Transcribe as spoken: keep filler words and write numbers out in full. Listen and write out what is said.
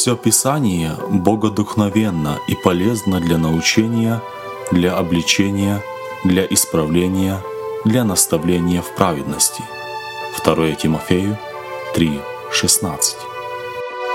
Все Писание богодухновенно и полезно для научения, для обличения, для исправления, для наставления в праведности. второе Тимофею три шестнадцать.